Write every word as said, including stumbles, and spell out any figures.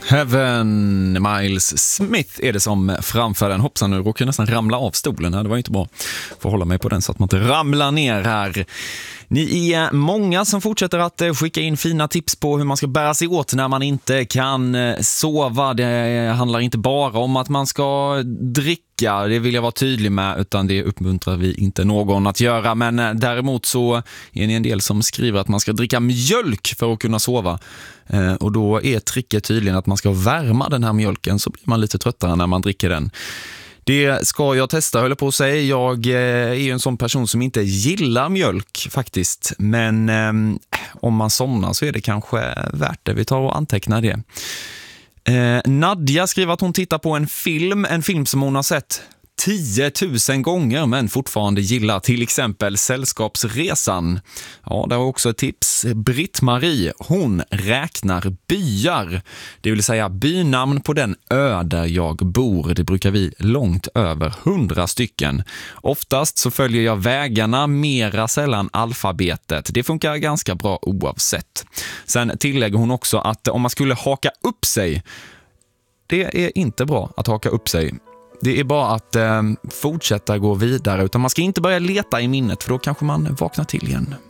Heaven. Miles Smith är det som framför den. Hoppsan, nu råkar jag nästan ramla av stolen här. Det var inte bra. Får hålla mig på den så att man inte ramlar ner här. Ni är många som fortsätter att skicka in fina tips på hur man ska bära sig åt när man inte kan sova. Det handlar inte bara om att man ska dricka, det vill jag vara tydlig med, utan det uppmuntrar vi inte någon att göra. Men däremot så är ni en del som skriver att man ska dricka mjölk för att kunna sova. Och då är tricket tydligen att man ska värma den här mjölken, så blir man lite tröttare när man dricker den. Det ska jag testa, höll på att säga. Jag är ju en sån person som inte gillar mjölk faktiskt. Men eh, om man somnar så är det kanske värt det. Vi tar och antecknar det. Eh, Nadja skriver att hon tittar på en film. En film som hon har sett tio tusen gånger men fortfarande gillar, till exempel Sällskapsresan. Ja, det var också ett tips. Britt-Marie, hon räknar byar. Det vill säga bynamn på den ö där jag bor. Det brukar vi långt över hundra stycken. Oftast så följer jag vägarna, mera sällan alfabetet. Det funkar ganska bra oavsett. Sen tillägger hon också att om man skulle haka upp sig, det är inte bra att haka upp sig. Det är bara att eh, fortsätta gå vidare, utan man ska inte börja leta i minnet, för då kanske man vaknar till igen.